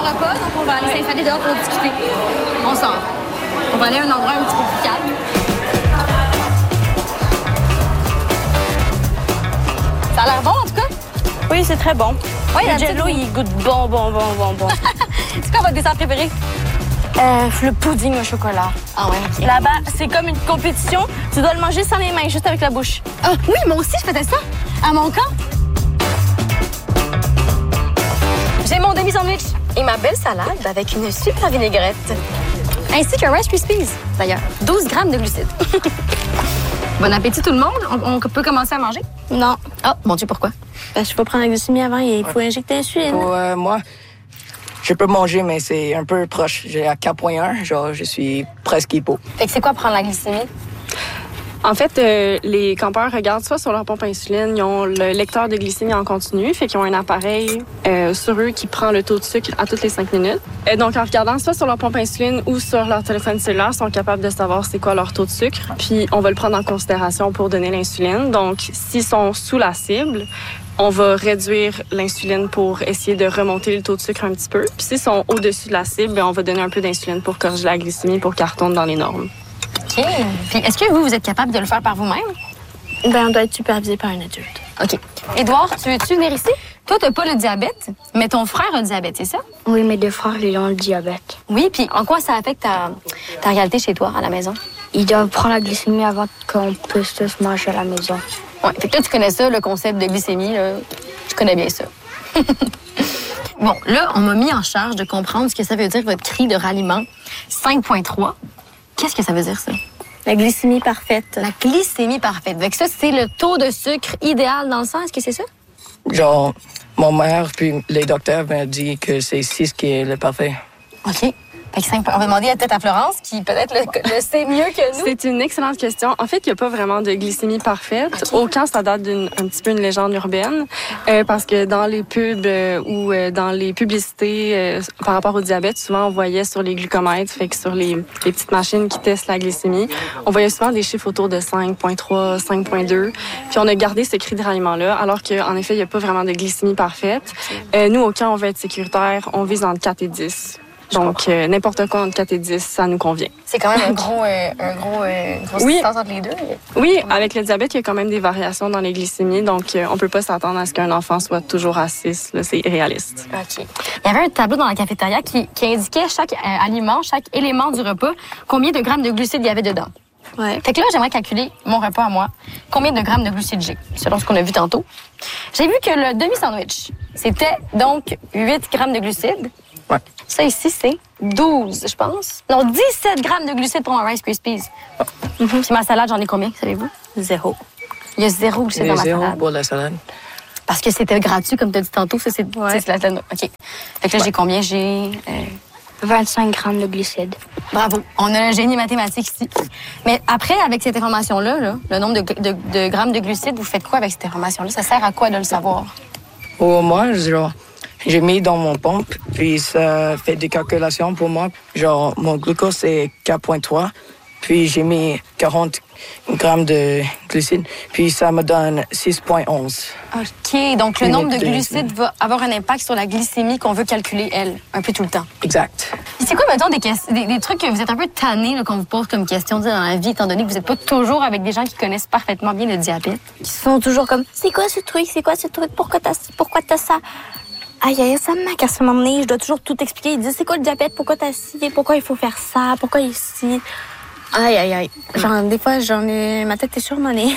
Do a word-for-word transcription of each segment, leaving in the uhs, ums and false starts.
repas, donc on va aller s'installer dehors pour discuter. On sort. On va aller à un endroit un petit peu plus calme. Ça a l'air bon, en tout cas? Oui, c'est très bon. Oui, le jello, petite... il goûte bon, bon, bon, bon, bon. C'est quoi votre dessert préféré? Euh, le pudding au chocolat. Ah ouais, OK. Là-bas, c'est comme une compétition. Tu dois le manger sans les mains, juste avec la bouche. Ah oui, moi aussi, je faisais ça. À mon camp. J'ai mon demi-sandwich et ma belle salade avec une super vinaigrette. Ainsi qu'un Rice Krispies, d'ailleurs. douze grammes de glucides. Bon appétit tout le monde. On, on peut commencer à manger? Non. Ah, oh, mon Dieu, pourquoi? Parce qu'il faut prendre la glycémie avant et il faut ouais. injecter l'insuline. Pour euh, moi, je peux manger, mais c'est un peu proche. J'ai à quatre virgule un, genre je suis presque hypo. Fait que c'est quoi prendre la glycémie? En fait, euh, les campeurs regardent soit sur leur pompe à insuline, ils ont le lecteur de glycémie en continu, fait qu'ils ont un appareil euh, sur eux qui prend le taux de sucre à toutes les cinq minutes. Et donc, en regardant soit sur leur pompe à insuline ou sur leur téléphone cellulaire, ils sont capables de savoir c'est quoi leur taux de sucre. Puis, on va le prendre en considération pour donner l'insuline. Donc, s'ils sont sous la cible, on va réduire l'insuline pour essayer de remonter le taux de sucre un petit peu. Puis, s'ils sont au-dessus de la cible, bien, on va donner un peu d'insuline pour corriger la glycémie pour qu'elle retourne dans les normes. OK. Puis est-ce que vous, vous êtes capable de le faire par vous-même? Ben, on doit être supervisé par un adulte. OK. Édouard, tu veux-tu venir ici? Toi, t'as pas le diabète, mais ton frère a le diabète, c'est ça? Oui, mes deux frères, ils ont le diabète. Oui, puis en quoi ça affecte ta, ta réalité chez toi, à la maison? Ils doivent prendre la glycémie avant qu'on puisse tous manger à la maison. Oui, fait que là, tu connais ça, le concept de glycémie, là. Tu connais bien ça. Bon, là, on m'a mis en charge de comprendre ce que ça veut dire, votre cri de ralliement cinq point trois. Qu'est-ce que ça veut dire, ça? La glycémie parfaite. La glycémie parfaite. Fait que ça, c'est le taux de sucre idéal dans le sang. Est-ce que c'est ça? Genre, mon mère puis les docteurs m'ont dit que c'est six qui est le parfait. OK. Fait que cinq... On va demander peut-être à Florence, qui peut-être le, le sait mieux que nous. C'est une excellente question. En fait, il n'y a pas vraiment de glycémie parfaite. Okay. Au camp, ça date d'un petit peu une légende urbaine. Euh, parce que dans les pubs euh, ou euh, dans les publicités euh, par rapport au diabète, souvent, on voyait sur les glucomètres, fait que sur les, les petites machines qui testent la glycémie, on voyait souvent des chiffres autour de cinq point trois, cinq point deux. Puis on a gardé ce cri de ralliement-là, alors qu'en effet, il n'y a pas vraiment de glycémie parfaite. Euh, nous, au camp, on veut être sécuritaire. On vise entre quatre et dix. Donc, euh, n'importe quoi entre quatre et dix, ça nous convient. C'est quand même un gros, euh, un gros, euh, une grosse oui. distance entre les deux. Oui, avec le diabète, il y a quand même des variations dans les glycémies. Donc, euh, on peut pas s'attendre à ce qu'un enfant soit toujours à six. Là, c'est irréaliste. OK. Il y avait un tableau dans la cafétéria qui, qui indiquait chaque euh, aliment, chaque élément du repas, combien de grammes de glucides il y avait dedans. Ouais. Fait que là, j'aimerais calculer mon repas à moi. Combien de grammes de glucides j'ai, selon ce qu'on a vu tantôt. J'ai vu que le demi-sandwich, c'était donc huit grammes de glucides. Ouais. Ça ici, c'est douze, je pense. Non, dix-sept grammes de glucides pour un Rice Krispies. Oh. Mm-hmm. Puis ma salade, j'en ai combien, savez-vous? Zéro. Il y a zéro glucides dans ma zéro salade. pour la salade. Parce que c'était gratuit, comme tu as dit tantôt. Ça, c'est ouais. la salade. OK. Fait que là, ouais. j'ai combien? J'ai... Euh... vingt-cinq grammes de glucides. Bravo. On a un génie mathématique ici. Mais après, avec cette information-là, là, le nombre de, de, de grammes de glucides, vous faites quoi avec cette information-là? Ça sert à quoi de le savoir? Pour moi, genre... J'ai mis dans mon pompe, puis ça fait des calculations pour moi. Genre, mon glucose, c'est quatre virgule trois, puis j'ai mis quarante grammes de glucides, puis ça me donne six virgule onze. OK, donc le nombre de glucides va avoir un impact sur la glycémie qu'on veut calculer, elle, un peu tout le temps. Exact. C'est quoi, mettons, des, des, des trucs que vous êtes un peu tannés là, qu'on vous pose comme question dans la vie, étant donné que vous n'êtes pas toujours avec des gens qui connaissent parfaitement bien le diabète? Qui sont toujours comme, c'est quoi ce truc, c'est quoi ce truc, pourquoi t'as, pourquoi t'as ça? Aïe, aïe, ça me manque à ce moment donné. Je dois toujours tout expliquer. Ils disent, c'est quoi le diabète? Pourquoi t'as ci? Pourquoi il faut faire ça? Pourquoi ici? Aïe, aïe, aïe. Genre, des fois, j'en ai... ma tête est surmenée.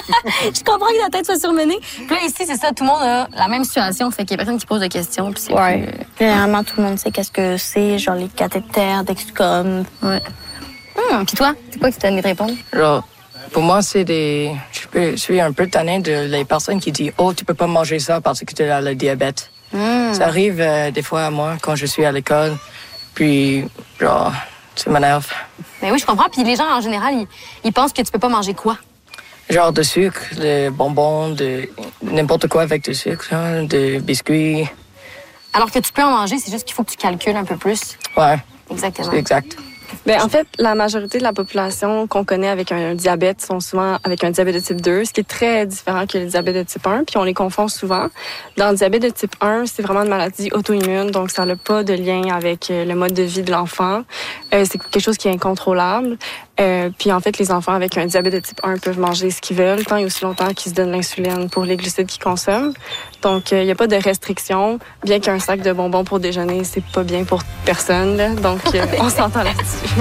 Je comprends que la tête soit surmenée. Puis là, ici, c'est ça. Tout le monde a la même situation. Fait qu'il y a personne qui pose de questions. Puis c'est ouais. plus... Généralement, tout le monde sait qu'est-ce que c'est. Genre, les cathéters, Dexcom. Ouais. Hum, puis toi, c'est quoi que tu t'as envie de répondre? Genre, pour moi, c'est des... Je, peux... je suis un peu tanné de les personnes qui disent, oh, tu peux pas manger ça parce que tu as le diabète. Mmh. Ça arrive euh, des fois à moi quand je suis à l'école, puis genre, ça m'énerve. Mais oui, je comprends. Puis les gens, en général, ils, ils pensent que tu peux pas manger quoi? Genre de sucre, de bonbons, de n'importe quoi avec du sucre, hein, de biscuits. Alors que tu peux en manger, c'est juste qu'il faut que tu calcules un peu plus. Ouais. Exactement. C'est exact. Bien, en fait, la majorité de la population qu'on connaît avec un diabète sont souvent avec un diabète de type deux, ce qui est très différent que le diabète de type un, puis on les confond souvent. Dans le diabète de type un, c'est vraiment une maladie auto-immune, donc ça n'a pas de lien avec le mode de vie de l'enfant. Euh, c'est quelque chose qui est incontrôlable. Euh, puis en fait, les enfants avec un diabète de type un peuvent manger ce qu'ils veulent tant et aussi longtemps qu'ils se donnent l'insuline pour les glucides qu'ils consomment. Donc, il euh, n'y a pas de restriction, bien qu'un sac de bonbons pour déjeuner, c'est pas bien pour personne, là. Donc, euh, on s'entend là-dessus.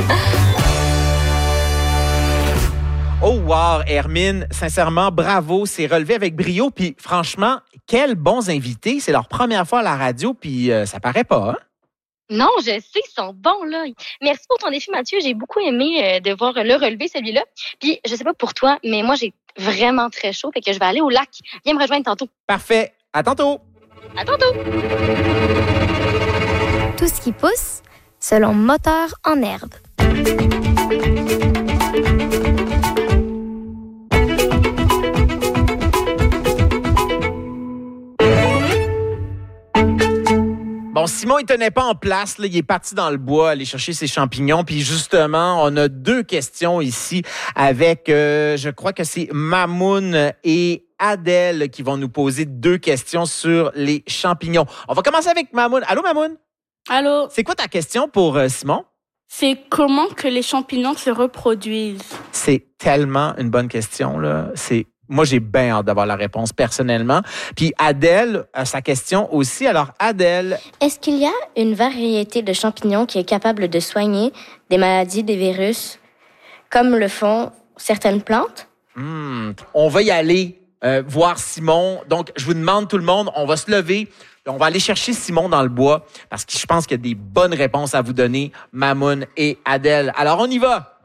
Oh wow, Hermine, sincèrement, bravo, c'est relevé avec brio. Puis franchement, quels bons invités. C'est leur première fois à la radio, puis euh, ça paraît pas, hein? Non, je sais, ils sont bons, là. Merci pour ton défi, Mathieu. J'ai beaucoup aimé euh, de voir le relever, celui-là. Puis, je sais pas pour toi, mais moi, j'ai vraiment très chaud, fait que je vais aller au lac. Viens me rejoindre tantôt. Parfait. À tantôt. À tantôt. Tout ce qui pousse, selon Moteur en herbe. Bon, Simon, il tenait pas en place. Là, il est parti dans le bois aller chercher ses champignons. Puis justement, on a deux questions ici avec, euh, je crois que c'est Mamoun et Adèle qui vont nous poser deux questions sur les champignons. On va commencer avec Mamoun. Allô, Mamoun? Allô? C'est quoi ta question pour euh, Simon? C'est comment que les champignons se reproduisent? C'est tellement une bonne question, là. C'est Moi, j'ai bien hâte d'avoir la réponse personnellement. Puis Adèle a sa question aussi. Alors, Adèle... Est-ce qu'il y a une variété de champignons qui est capable de soigner des maladies, des virus, comme le font certaines plantes? Hmm, on va y aller euh, voir Simon. Donc, je vous demande tout le monde, on va se lever. On va aller chercher Simon dans le bois parce que je pense qu'il y a des bonnes réponses à vous donner, Mamoun et Adèle. Alors, on y va!